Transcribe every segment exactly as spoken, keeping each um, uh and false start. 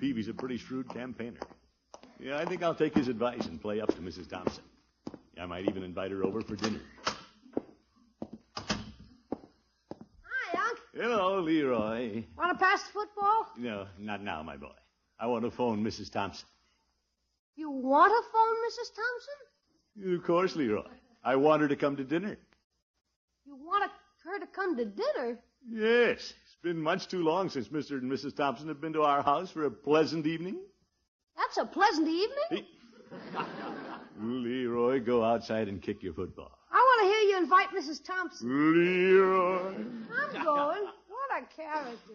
Peavy's a pretty shrewd campaigner. Yeah, I think I'll take his advice and play up to Missus Thompson. I might even invite her over for dinner. Hi, Unc. Hello, Leroy. Want to pass the football? No, not now, my boy. I want to phone Missus Thompson. You want to phone Missus Thompson? Of course, Leroy. I want her to come to dinner. You want her to come to dinner? Yes. It's been much too long since Mister and Missus Thompson have been to our house for a pleasant evening. That's a pleasant evening. Hey. Leroy, go outside and kick your football. I want to hear you invite Missus Thompson. Leroy. I'm going. What a character.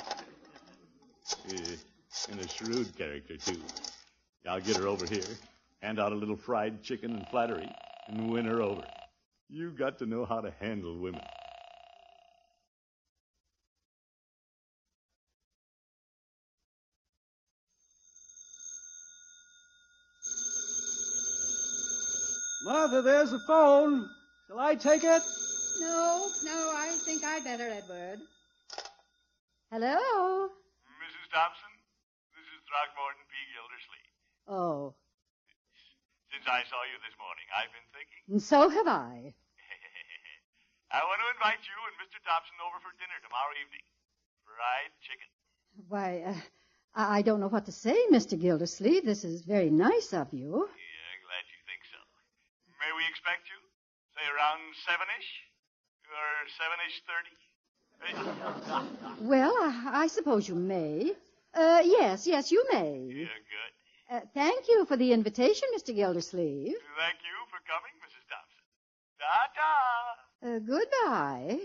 Uh, and a shrewd character, too. I'll get her over here, hand out a little fried chicken and flattery, and win her over. You got to know how to handle women. Martha, there's the phone. Shall I take it? No, no, I think I'd better, Edward. Hello? Missus Thompson, this is Throckmorton P. Gildersleeve. Oh, Since I saw you this morning, I've been thinking. and so have I. I want to invite you and Mister Thompson over for dinner tomorrow evening. Fried chicken. Why, uh, I I don't know what to say, Mister Gildersleeve. This is very nice of you. Yeah, glad you think so. May we expect you? Say around seven-ish? Or seven-ish thirty? Well, I, I suppose you may. Uh, yes, yes, you may. Yeah, good. Uh, thank you for the invitation, Mister Gildersleeve. Thank you for coming, Missus Thompson. Ta-ta! Uh, goodbye.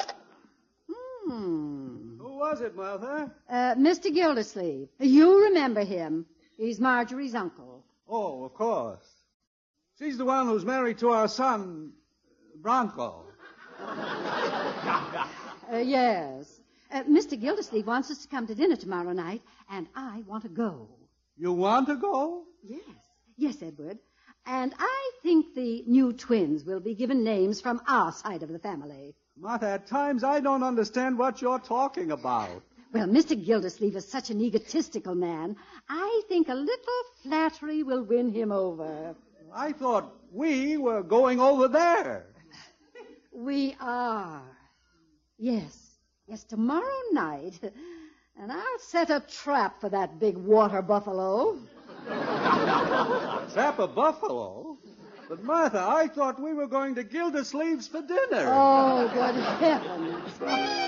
Hmm. Who was it, Martha? Uh, Mister Gildersleeve. You remember him. He's Marjorie's uncle. Oh, of course. She's the one who's married to our son, Bronco. Uh, yes. Uh, Mister Gildersleeve wants us to come to dinner tomorrow night, and I want to go. You want to go? Yes. Yes, Edward. And I think the new twins will be given names from our side of the family. Martha, at times I don't understand what you're talking about. Well, Mister Gildersleeve is such an egotistical man. I think a little flattery will win him over. I thought we were going over there. We are. Yes. Yes, tomorrow night. And I'll set a trap for that big water buffalo. Trap a buffalo? But, Martha, I thought we were going to Gildersleeve's for dinner. Oh, good heavens.